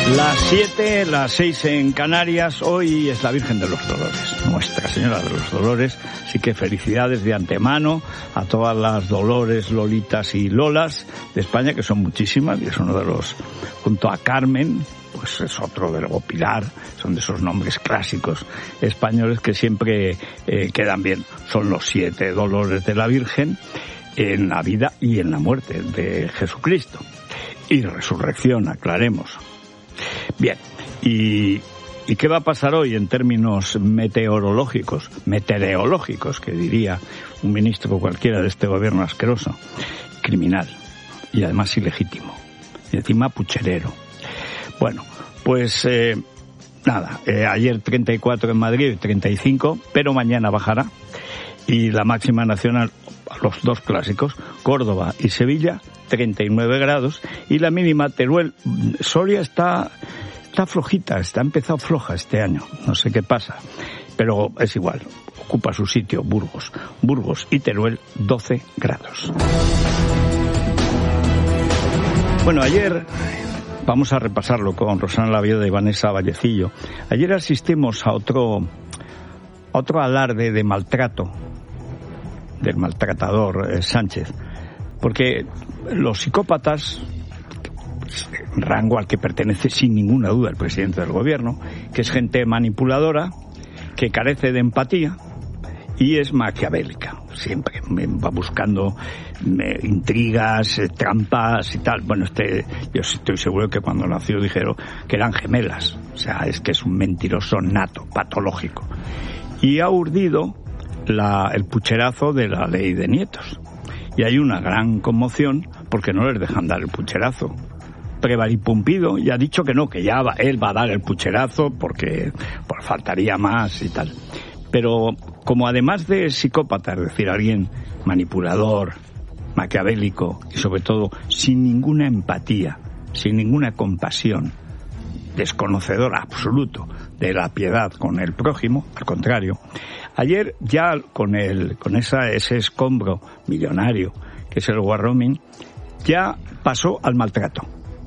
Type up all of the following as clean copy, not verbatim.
Las 7, las 6 en Canarias. Hoy es la Virgen de los Dolores, Nuestra Señora de los Dolores. Así que felicidades de antemano a todas las Dolores, Lolitas y Lolas de España, que son muchísimas, y es uno de los, junto a Carmen, pues es otro de luego Pilar, son de esos nombres clásicos españoles que siempre quedan bien. Son los 7 dolores de la Virgen en la vida y en la muerte de Jesucristo. Y resurrección, aclaremos. Bien, ¿y qué va a pasar hoy en términos meteorológicos, que diría un ministro cualquiera de este gobierno asqueroso, criminal y además ilegítimo, y encima pucherero? Bueno, pues ayer 34 en Madrid y 35, pero mañana bajará, y la máxima nacional, los dos clásicos, Córdoba y Sevilla, 39 grados, y la mínima Teruel. Soria está flojita, está empezado floja este año, no sé qué pasa, pero es igual, ocupa su sitio Burgos y Teruel, 12 grados. Bueno, ayer, vamos a repasarlo con Rosana Lavioda y Vanessa Vallecillo. Ayer asistimos a otro alarde de maltrato del maltratador Sánchez, porque los psicópatas, rango al que pertenece sin ninguna duda el presidente del gobierno, que es gente manipuladora, que carece de empatía y es maquiavélica, siempre va buscando intrigas, trampas y tal. Bueno, yo estoy seguro que cuando nació dijeron que eran gemelas, o sea, es que es un mentiroso nato, patológico, y ha urdido el pucherazo de la ley de nietos. Y hay una gran conmoción porque no les dejan dar el pucherazo. Prevaripumpido ya ha dicho que no, que ya él va a dar el pucherazo porque faltaría más y tal. Pero como además de psicópata, es decir, alguien manipulador, maquiavélico y sobre todo sin ninguna empatía, sin ninguna compasión, desconocedor absoluto de la piedad con el prójimo, al contrario, ayer ya con ese escombro millonario que es el Warroming, ya pasó al maltrato.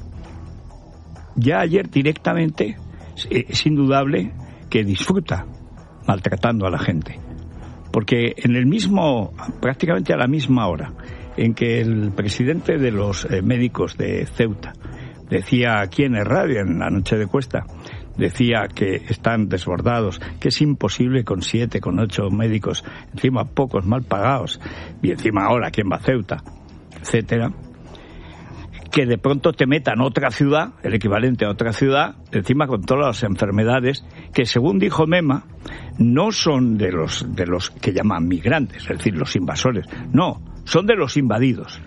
Ya ayer directamente es indudable que disfruta maltratando a la gente, porque prácticamente a la misma hora en que el presidente de los médicos de Ceuta decía aquí en el radio, en la noche de Cuesta, decía que están desbordados, que es imposible con 7, con 8 médicos, encima pocos mal pagados, y encima ahora quién va a Ceuta, etcétera, que de pronto te metan otra ciudad, el equivalente a otra ciudad, encima con todas las enfermedades, que según dijo Mema, no son de los que llaman migrantes, es decir, los invasores, no, son de los invadidos.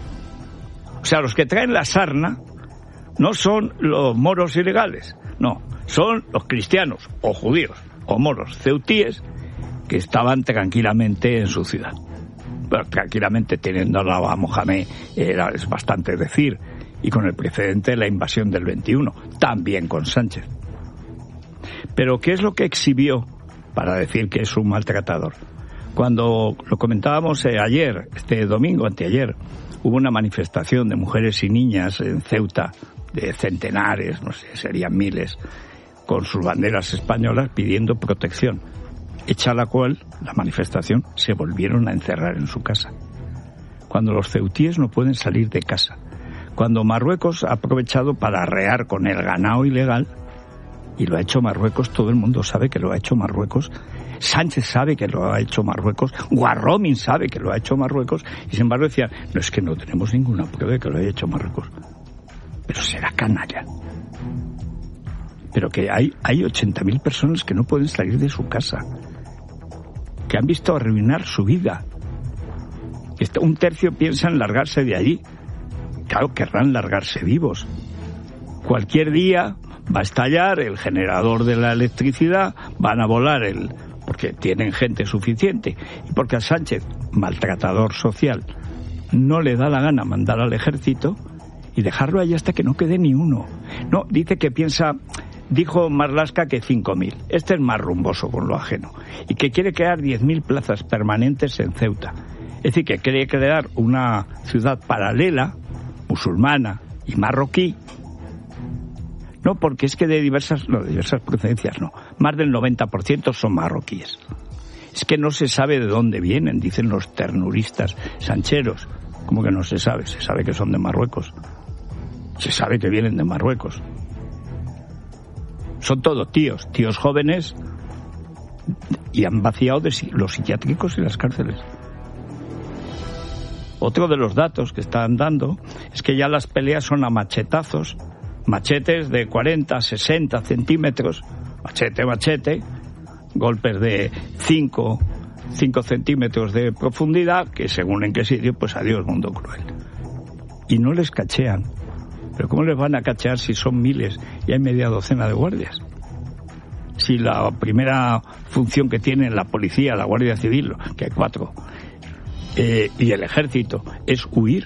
O sea, los que traen la sarna no son los moros ilegales, no, son los cristianos, o judíos, o moros ceutíes, que estaban tranquilamente en su ciudad. Bueno, tranquilamente teniendo al lado a Mohamed, es bastante decir, y con el precedente de la invasión del 21, también con Sánchez. Pero ¿qué es lo que exhibió para decir que es un maltratador? Cuando lo comentábamos ayer, este domingo, anteayer, hubo una manifestación de mujeres y niñas en Ceuta, de centenares, no sé, serían miles, con sus banderas españolas pidiendo protección, hecha la cual, la manifestación, se volvieron a encerrar en su casa. Cuando los ceutíes no pueden salir de casa, cuando Marruecos ha aprovechado para arrear con el ganado ilegal, y lo ha hecho Marruecos, todo el mundo sabe que lo ha hecho Marruecos, Sánchez sabe que lo ha hecho Marruecos, Warroming sabe que lo ha hecho Marruecos, y sin embargo decían, no, es que no tenemos ninguna prueba de que lo haya hecho Marruecos. Pero será canalla. Pero que hay 80.000 personas que no pueden salir de su casa, que han visto arruinar su vida. Un tercio piensa en largarse de allí. Claro, querrán largarse vivos. Cualquier día va a estallar el generador de la electricidad, van a volar porque tienen gente suficiente, y porque a Sánchez, maltratador social, no le da la gana mandar al ejército y dejarlo allí hasta que no quede ni uno. No, dice que dijo Marlaska que 5.000. Este es más rumboso con lo ajeno. Y que quiere crear 10.000 plazas permanentes en Ceuta. Es decir, que quiere crear una ciudad paralela, musulmana y marroquí, No, porque es que de diversas procedencias no. Más del 90% son marroquíes. Es que no se sabe de dónde vienen, dicen los ternuristas sancheros. ¿Cómo que no se sabe? Se sabe que son de Marruecos. Se sabe que vienen de Marruecos. Son todos tíos jóvenes, y han vaciado de los psiquiátricos y las cárceles. Otro de los datos que están dando es que ya las peleas son a machetazos, machetes de 40, 60 centímetros, machete, golpes de 5 centímetros de profundidad, que según en qué sitio, pues adiós mundo cruel. Y no les cachean. ¿Pero cómo les van a cachear si son miles y hay media docena de guardias? Si la primera función que tienen la policía, la Guardia Civil, que hay 4, y el ejército, es huir.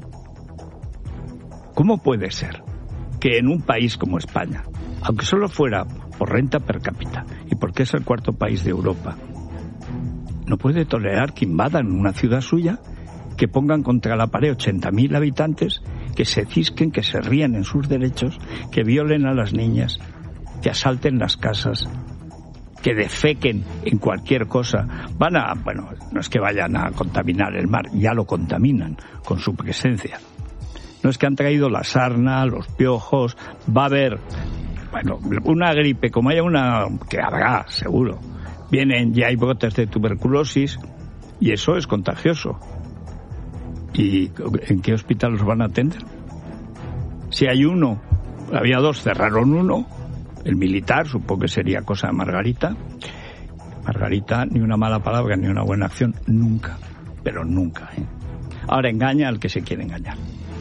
¿Cómo puede ser que en un país como España, aunque solo fuera por renta per cápita, y porque es el 4º país de Europa, no puede tolerar que invadan una ciudad suya, que pongan contra la pared 80.000 habitantes, que se cisquen, que se rían en sus derechos, que violen a las niñas, que asalten las casas, que defequen en cualquier cosa? No es que vayan a contaminar el mar, ya lo contaminan con su presencia. No es que han traído la sarna, los piojos, va a haber, una gripe, como haya una, que habrá, seguro. Ya hay brotes de tuberculosis, y eso es contagioso. ¿Y en qué hospital los van a atender? Si hay uno, había 2, cerraron uno, el militar, supongo que sería cosa de Margarita. Margarita, ni una mala palabra, ni una buena acción, nunca, pero nunca. Ahora engaña al que se quiere engañar.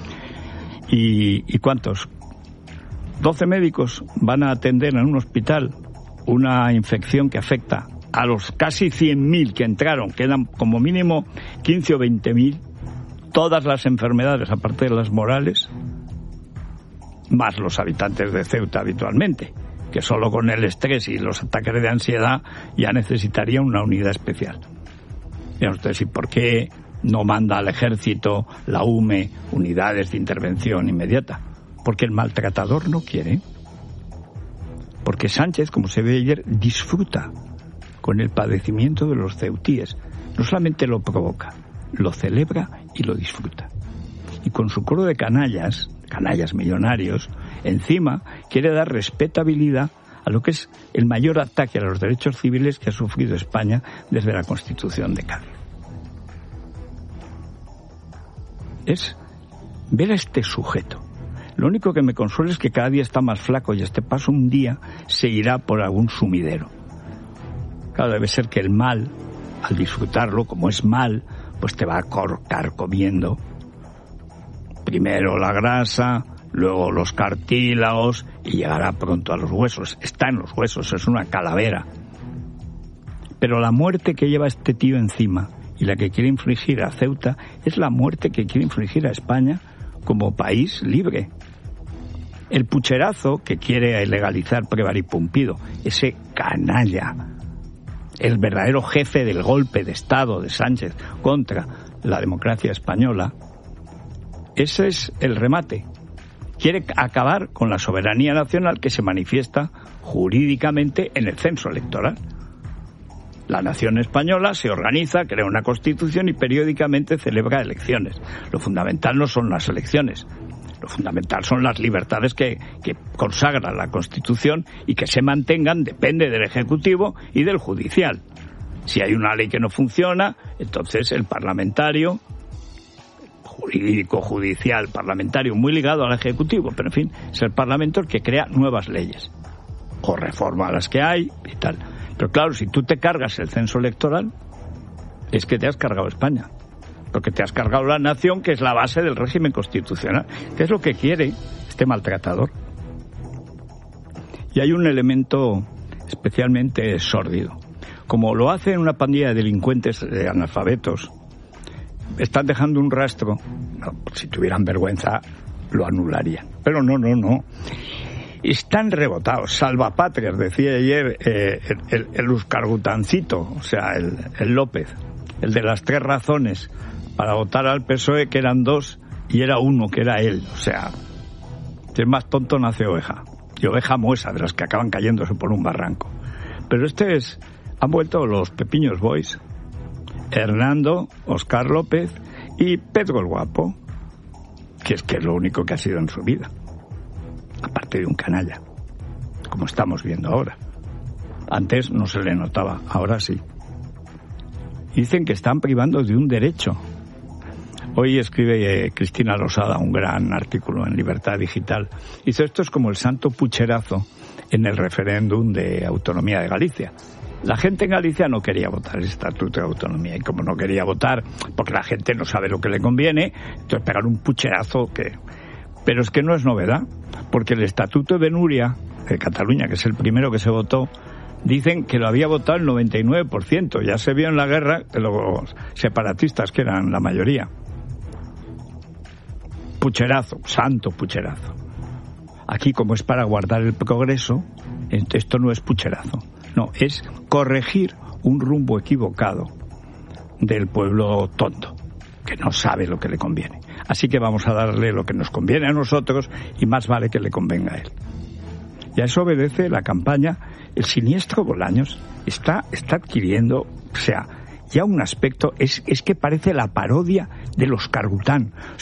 ¿Y cuántos? 12 médicos van a atender en un hospital una infección que afecta a los casi 100.000 que entraron, quedan como mínimo 15 o 20.000, todas las enfermedades, aparte de las morales, más los habitantes de Ceuta habitualmente, que solo con el estrés y los ataques de ansiedad ya necesitaría una unidad especial. Miren ustedes, ¿y por qué no manda al ejército, la UME, unidades de intervención inmediata? Porque el maltratador no quiere. Porque Sánchez, como se ve ayer, disfruta con el padecimiento de los ceutíes. No solamente lo provoca, lo celebra y lo disfruta. Y con su coro de canallas millonarios, encima quiere dar respetabilidad a lo que es el mayor ataque a los derechos civiles que ha sufrido España desde la Constitución de Cádiz. Es ver a este sujeto. Lo único que me consuela es que cada día está más flaco, y a este paso un día se irá por algún sumidero. Claro, debe ser que el mal, al disfrutarlo, como es mal, pues te va a cortar comiendo. Primero la grasa, luego los cartílagos, y llegará pronto a los huesos. Está en los huesos, es una calavera. Pero la muerte que lleva este tío encima, y la que quiere infligir a Ceuta, es la muerte que quiere infligir a España como país libre. El pucherazo que quiere legalizar Préval y Pumpido, ese canalla, el verdadero jefe del golpe de Estado de Sánchez contra la democracia española, ese es el remate. Quiere acabar con la soberanía nacional que se manifiesta jurídicamente en el censo electoral. La nación española se organiza, crea una constitución y periódicamente celebra elecciones. Lo fundamental no son las elecciones. Lo fundamental son las libertades que consagra la Constitución, y que se mantengan depende del Ejecutivo y del Judicial. Si hay una ley que no funciona, entonces el parlamentario, jurídico, judicial, parlamentario, muy ligado al Ejecutivo, pero en fin, es el Parlamento el que crea nuevas leyes o reforma las que hay y tal. Pero claro, si tú te cargas el censo electoral, es que te has cargado España. Porque te has cargado la nación, que es la base del régimen constitucional. ¿Qué es lo que quiere este maltratador? Y hay un elemento especialmente sórdido. Como lo hace una pandilla de delincuentes analfabetos, están dejando un rastro. No, si tuvieran vergüenza, lo anularían. Pero no. Están rebotados, salvapatrias, decía ayer el Euskargutancito, o sea, el López, el de las 3 razones para votar al PSOE, que eran 2 y era 1, que era él. O sea, si es más tonto nace oveja. y oveja muesa, de las que acaban cayéndose por un barranco. Pero han vuelto los Pepiños Boys, Hernando, Óscar López y Pedro el Guapo, que es lo único que ha sido en su vida, aparte de un canalla, como estamos viendo ahora. Antes no se le notaba, ahora sí. Dicen que están privando de un derecho. Hoy escribe Cristina Losada un gran artículo en Libertad Digital. Dice, esto es como el santo pucherazo en el referéndum de autonomía de Galicia. La gente en Galicia no quería votar el Estatuto de Autonomía, y como no quería votar porque la gente no sabe lo que le conviene, entonces pegar un pucherazo que... Pero es que no es novedad, porque el Estatuto de Núria, de Cataluña, que es el primero que se votó, dicen que lo había votado el 99%. Ya se vio en la guerra de los separatistas, que eran la mayoría. Pucherazo, santo pucherazo. Aquí, como es para guardar el progreso, esto no es pucherazo. No, es corregir un rumbo equivocado del pueblo tonto, que no sabe lo que le conviene. Así que vamos a darle lo que nos conviene a nosotros y más vale que le convenga a él. Y a eso obedece la campaña. El siniestro Bolaños está adquiriendo, o sea, ya un aspecto, es que parece la parodia de los Cargután.